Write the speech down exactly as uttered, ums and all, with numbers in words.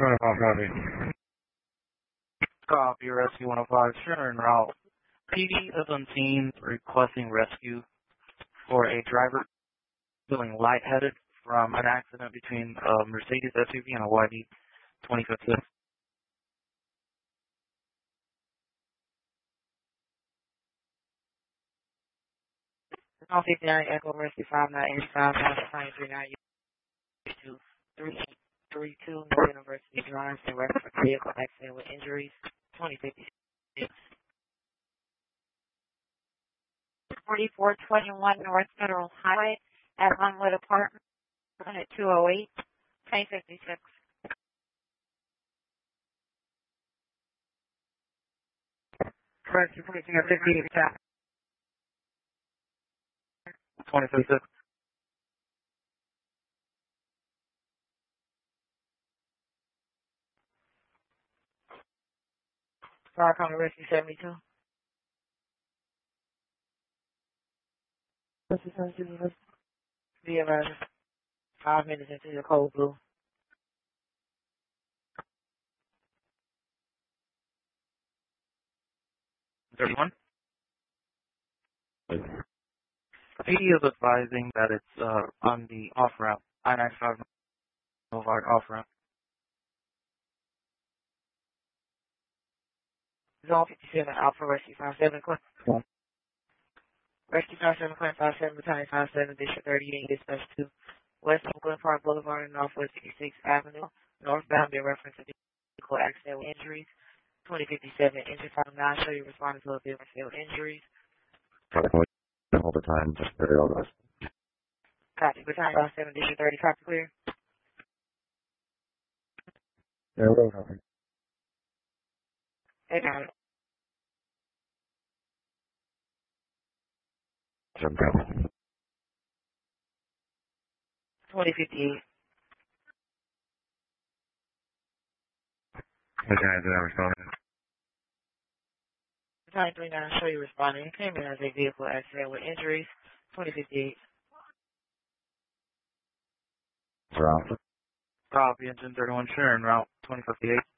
twenty-five, copy. Copy, Rescue one oh five, sure, en route. P D is on scene requesting rescue for a driver feeling lightheaded from an accident between a Mercedes S U V and a Y D twenty fifteen. one fifty-nine Echo Rescue five nine eight five nine three nine two three eight three two North University Drive in reference to vehicle accident with injuries twenty fifty-six. forty-four twenty-one North Federal Highway at Longwood Apartment at two oh eight, twenty fifty-six. Rescue fifty-eight traffic. twenty fifty-six. Fire County Rescue seventy-two. Rescue seventy-two. Be about five minutes into the cold blue. thirty-one. P D is advising that it's uh, on the off ramp, I ninety-five Boulevard off ramp. Zone fifty-seven Alpha Rescue five seven Clint. Rescue five seven Clint five seven Battalion five seven District thirty-eight Dispatch two West Oakland Park Boulevard and Northwest fifty-sixth Avenue northbound in reference to vehicle accident with injuries twenty fifty-seven engine five nine show you responding to a vehicle injuries. All the time, just very all this. Copy. Battalion five seven District thirty copy clear. Yeah, we're copy. Hey, got it. Jump copy. twenty fifty-eight. Okay, did I respond? Battalion three nine show you responding. Came in as a vehicle accident with injuries twenty fifty-eight. Route. Copy, engine thirty-one, sure, en route, twenty fifty-eight.